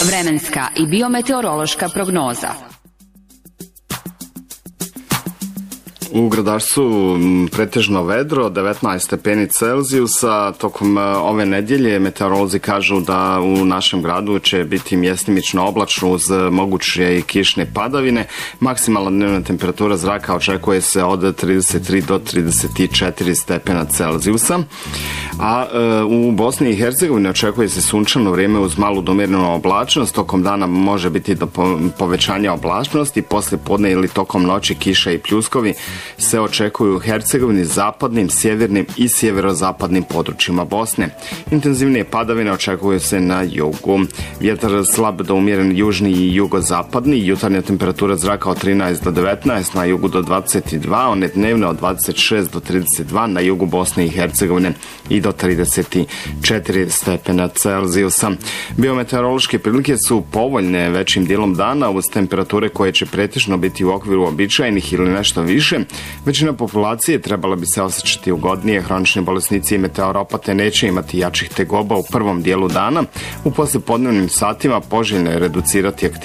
Vremenska i biometeorološka prognoza. U Gradačcu pretežno vedro, 19 stepeni Celzijusa. Tokom ove nedjelje meteorolozi kažu da u našem gradu će biti mjestimično oblačno uz moguće i kišne padavine. Maksimalna dnevna temperatura zraka očekuje se od 33 do 34 stepena Celzijusa. A u Bosni i Hercegovini očekuje se sunčano vrijeme uz malu do umjerenu oblačnost. Tokom dana može biti do povećanja oblačnosti, poslije podne ili tokom noći kiša i pljuskovi se očekuju u Hercegovini, zapadnim, sjevernim i sjeverozapadnim područjima Bosne. Intenzivnije padavine očekuju se na jugu. Vjetar slab do umjeren južni i jugozapadni, jutarnja temperatura zraka od 13 do 19, na jugu do 22, one dnevne od 26 do 32, na jugu Bosne i Hercegovine i do 34 stepena Celzijusa. Biometeorološke prilike su povoljne većim dijelom dana uz temperature koje će pretežno biti u okviru običajnih ili nešto više. Većina populacije trebala bi se osjećati ugodnije, hronični bolesnici i meteoropate neće imati jačih tegoba u prvom dijelu dana. U poslijepodnevnim satima poželjno je reducirati aktivnost